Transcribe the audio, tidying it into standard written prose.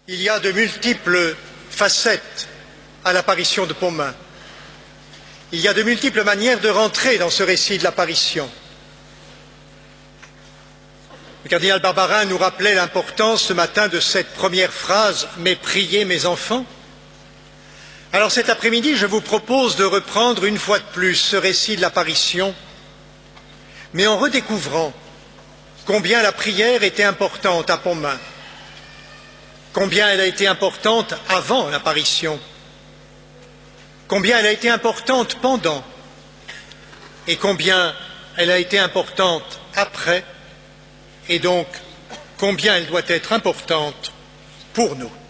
Il y a de multiples facettes à l'apparition de Pomain. Il y a de multiples manières de rentrer dans ce récit de l'apparition. Le cardinal Barbarin nous rappelait l'importance ce matin de cette première phrase « Mais priez mes enfants ». Alors cet après-midi, je vous propose de reprendre une fois de plus ce récit de l'apparition, mais en redécouvrant combien la prière était importante à Pomain, combien elle a été importante avant l'apparition, combien elle a été importante pendant, et combien elle a été importante après, et donc combien elle doit être importante pour nous.